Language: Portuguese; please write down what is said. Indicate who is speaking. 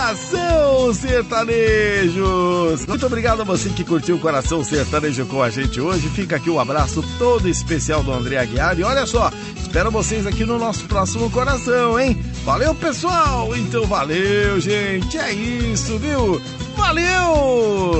Speaker 1: Coração Sertanejos. Muito obrigado a você que curtiu o Coração Sertanejo com a gente hoje. Fica aqui um abraço todo especial do André Aguiar. E olha só, espero vocês aqui no nosso próximo Coração, hein? Valeu, pessoal! Então valeu, gente. É isso, viu? Valeu!